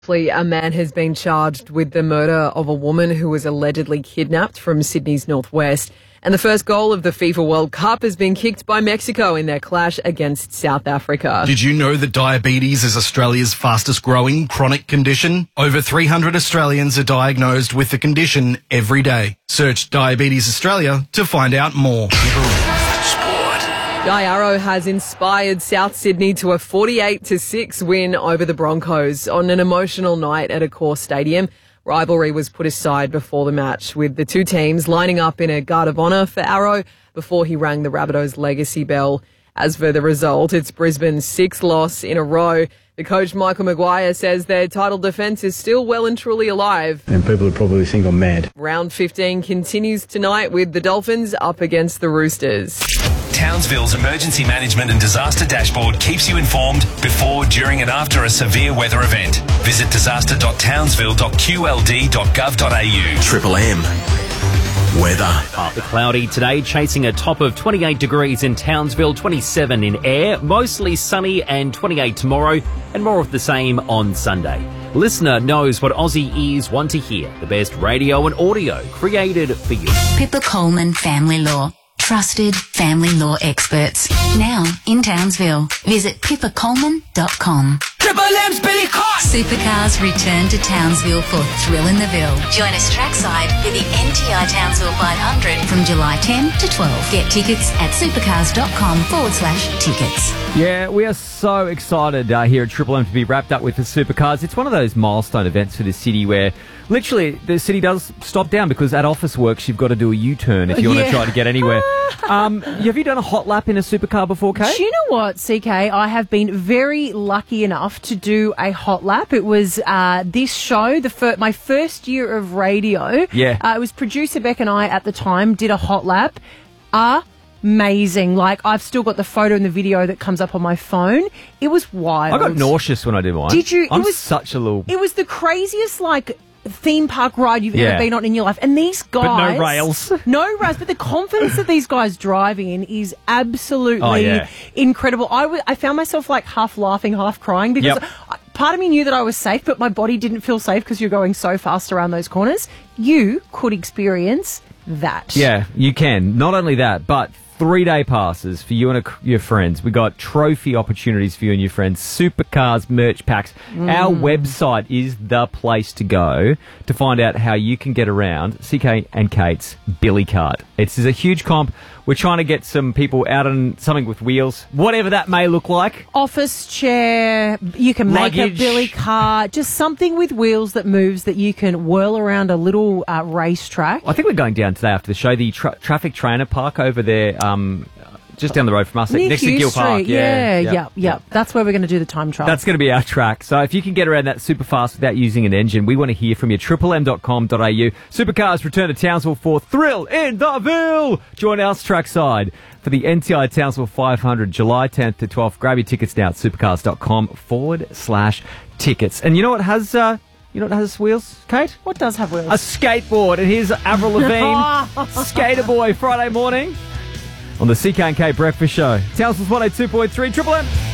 A man has been charged with the murder of a woman who was allegedly kidnapped from Sydney's northwest. And the first goal of the FIFA World Cup has been kicked by Mexico in their clash against South Africa. Did you know that diabetes is Australia's fastest growing chronic condition? Over 300 Australians are diagnosed with the condition every day. Search Diabetes Australia to find out more. Jai Arrow has inspired South Sydney to a 48-6 win over the Broncos on an emotional night at Accor Stadium. Rivalry was put aside before the match, with the two teams lining up in a guard of honour for Arrow before he rang the Rabbitohs' legacy bell. As for the result, it's Brisbane's sixth loss in a row. The coach, Michael Maguire, says their title defence is still well and truly alive. And people would probably think I'm mad. Round 15 continues tonight with the Dolphins up against the Roosters. Townsville's emergency management and disaster dashboard keeps you informed before, during and after a severe weather event. Visit disaster.townsville.qld.gov.au. Triple M. Weather. Partly cloudy today, chasing a top of 28 degrees in Townsville, 27 in Ayr, mostly sunny and 28 tomorrow, and more of the same on Sunday. Listener knows what Aussie ears want to hear. The best radio and audio created for you. Pippa Coleman Family Law. Trusted family law experts. Now in Townsville. Visit pippacoleman.com. Triple M's Billy Cott. Supercars return to Townsville for Thrill in the Ville. Join us trackside for the NTI Townsville 500 from July 10 to 12. Get tickets at supercars.com/tickets. Yeah, we are so excited here at Triple M to be wrapped up with the Supercars. It's one of those milestone events for the city where literally the city does stop down because at office works you've got to do a U-turn if you want to try to get anywhere. Have you done a hot lap in a supercar before, Kate? Do you know what, CK? I have been very lucky enough to do a hot lap. It was this show, my first year of radio. Yeah. It was producer Beck and I at the time did a hot lap. Amazing. Like, I've still got the photo and the video that comes up on my phone. It was wild. I got nauseous when I did mine. Did you? I'm such a little... It was the craziest, theme park ride you've ever been on in your life. And these guys... But no rails. No rails. But the confidence that these guys drive in is absolutely incredible. I found myself half laughing, half crying because part of me knew that I was safe, but my body didn't feel safe because you're going so fast around those corners. You could experience that. Yeah, you can. Not only that, but 3-day passes for you and your friends. We got trophy opportunities for you and your friends. Supercars merch packs. Our website is the place to go to find out how you can get around CK and Kate's Billy Cart. It's a huge comp. We're trying to get some people out on something with wheels, whatever that may look like. Office chair, you can Luggage. make a Billy Cart, just something with wheels that moves that you can whirl around a little racetrack. I think we're going down today after the show. The traffic trainer park over there, just down the road from us, next to Gill Park. Yeah. That's where we're going to do the time trial. That's going to be our track. So if you can get around that super fast without using an engine, we want to hear from you. triplem.com.au. Supercars return to Townsville for Thrill in the Ville. Join us trackside for the NTI Townsville 500, July 10th to 12th. Grab your tickets now at supercars.com/tickets. And you know what has... wheels, Kate? What does have wheels? A skateboard. And here's Avril Lavigne, Skater Boy, Friday morning on the CK&K Breakfast Show. Townsville's 102.3 Triple M.